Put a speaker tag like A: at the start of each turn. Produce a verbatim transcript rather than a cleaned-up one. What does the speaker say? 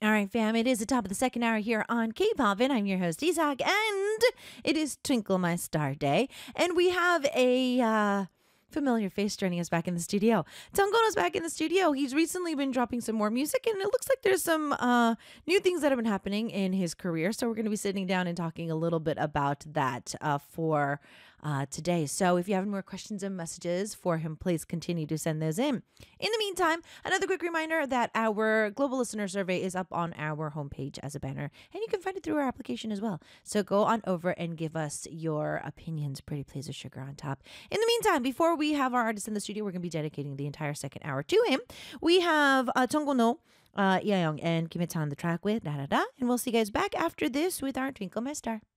A: All right, fam, it is the top of the second hour here on K-Poppin'. I'm your host, Isak, and it is Twinkle My Star Day. And we have a uh, familiar face joining us back in the studio. Tongkono's back in the studio. He's recently been dropping some more music, and it looks like there's some uh, new things that have been happening in his career. So we're going to be sitting down and talking a little bit about that uh, for uh, today. So if you have any more questions and messages for him, please continue to send those in. In the meantime, another quick reminder that our global listener survey is up on our homepage as a banner, and you can find it through our application as well. So go on over and give us your opinions. Pretty please with sugar on top. In the meantime, before we have our artist in the studio, we're going to be dedicating the entire second hour to him. We have uh, Tongkono, uh, Yayoung, and Kim Hye-chan on the track with Da Da Da, and we'll see you guys back after this with our Twinkle My Star.